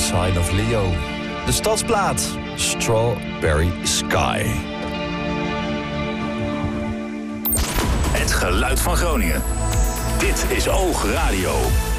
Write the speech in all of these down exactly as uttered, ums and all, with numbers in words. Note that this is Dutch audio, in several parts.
Sign of Leo. De stadsplaat, Strawberry Sky. Het geluid van Groningen. Dit is Oog Radio.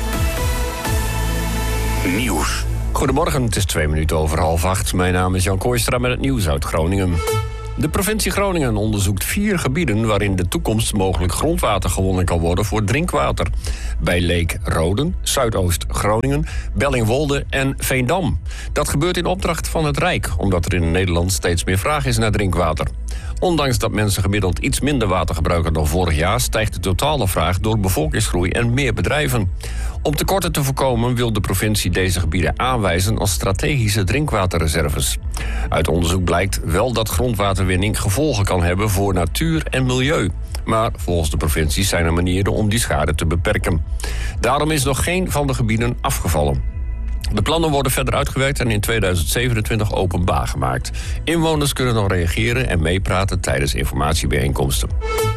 Nieuws. Goedemorgen, het is twee minuten over half acht. Mijn naam is Jan Kooistra met het nieuws uit Groningen. De provincie Groningen onderzoekt vier gebieden waarin in de toekomst mogelijk grondwater gewonnen kan worden voor drinkwater. Bij Leek Roden, Zuidoost-Groningen, Bellingwolde en Veendam. Dat gebeurt in opdracht van het Rijk, omdat er in Nederland steeds meer vraag is naar drinkwater. Ondanks dat mensen gemiddeld iets minder water gebruiken dan vorig jaar, stijgt de totale vraag door bevolkingsgroei en meer bedrijven. Om tekorten te voorkomen wil de provincie deze gebieden aanwijzen als strategische drinkwaterreserves. Uit onderzoek blijkt wel dat grondwaterwinning gevolgen kan hebben voor natuur en milieu. Maar volgens de provincie zijn er manieren om die schade te beperken. Daarom is nog geen van de gebieden afgevallen. De plannen worden verder uitgewerkt en in tweeduizend zevenentwintig openbaar gemaakt. Inwoners kunnen nog reageren en meepraten tijdens informatiebijeenkomsten.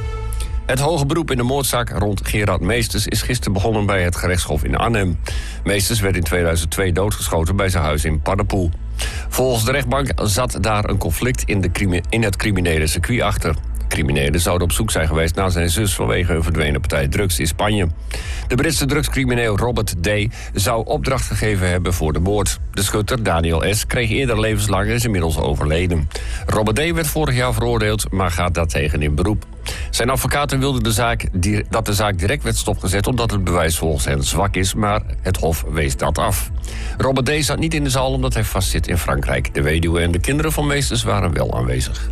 Het hoge beroep in de moordzaak rond Gerard Meesters is gisteren begonnen bij het gerechtshof in Arnhem. Meesters werd in tweeduizend twee doodgeschoten bij zijn huis in Paddepoel. Volgens de rechtbank zat daar een conflict in, de crimi- in het criminele circuit achter. Criminelen zouden op zoek zijn geweest naar zijn zus vanwege een verdwenen partij drugs in Spanje. De Britse drugscrimineel Robert D. zou opdracht gegeven hebben voor de moord. De schutter, Daniel S., kreeg eerder levenslang en is inmiddels overleden. Robert D. werd vorig jaar veroordeeld, maar gaat daartegen in beroep. Zijn advocaten wilden de zaak, dat de zaak direct werd stopgezet omdat het bewijs volgens hen zwak is, maar het hof wees dat af. Robert D. zat niet in de zaal omdat hij vastzit in Frankrijk. De weduwe en de kinderen van Meesters waren wel aanwezig.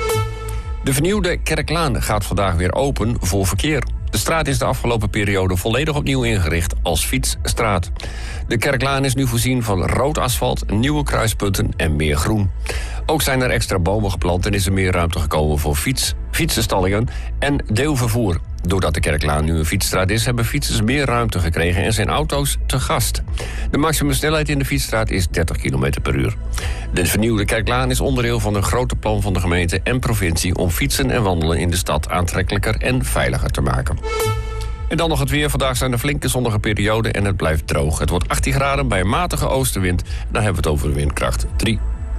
De vernieuwde Kerklaan gaat vandaag weer open voor verkeer. De straat is de afgelopen periode volledig opnieuw ingericht als fietsstraat. De Kerklaan is nu voorzien van rood asfalt, nieuwe kruispunten en meer groen. Ook zijn er extra bomen geplant en is er meer ruimte gekomen voor fiets, fietsenstallingen en deelvervoer. Doordat de Kerklaan nu een fietsstraat is, hebben fietsers meer ruimte gekregen en zijn auto's te gast. De maximumsnelheid in de fietsstraat is dertig kilometer per uur. De vernieuwde Kerklaan is onderdeel van een groter plan van de gemeente en provincie om fietsen en wandelen in de stad aantrekkelijker en veiliger te maken. En dan nog het weer. Vandaag zijn er flinke zonnige perioden en het blijft droog. Het wordt achttien graden bij een matige oostenwind. Dan hebben we het over de windkracht drie.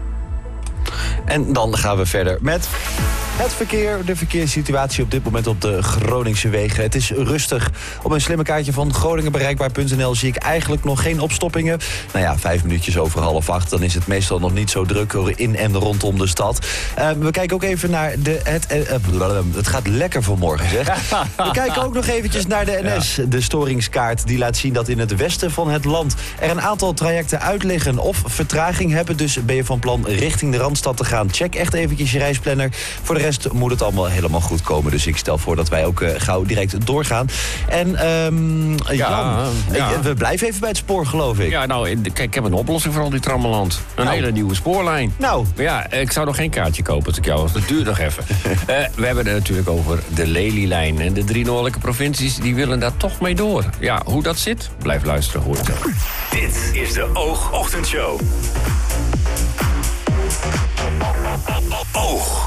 En dan gaan we verder met het verkeer. De verkeerssituatie op dit moment op de Groningse wegen. Het is rustig. Op een slimme kaartje van groningenbereikbaar punt n l zie ik eigenlijk nog geen opstoppingen. Nou ja, vijf minuutjes over half acht. Dan is het meestal nog niet zo druk in en rondom de stad. Uh, we kijken ook even naar de... Het, uh, het gaat lekker vanmorgen, zeg. We kijken ook nog eventjes naar de N S. De storingskaart die laat zien dat in het westen van het land er een aantal trajecten uitliggen of vertraging hebben. Dus ben je van plan richting de Randstad te gaan, check echt eventjes je reisplanner. Voor de rest moet het allemaal helemaal goed komen. Dus ik stel voor dat wij ook uh, gauw direct doorgaan. En um, ja, Jan, ja. we blijven even bij het spoor, geloof ik. Ja, nou, kijk, ik heb een oplossing voor al die trammeland. Een nou. hele nieuwe spoorlijn. Nou. Maar ja, ik zou nog geen kaartje kopen als ik jou was. Dat duurt nog even. uh, we hebben het natuurlijk over de Lelylijn. En de drie noordelijke provincies, die willen daar toch mee door. Ja, hoe dat zit? Blijf luisteren, hoor het zo. Dit is de Oog Ochtendshow. Oog.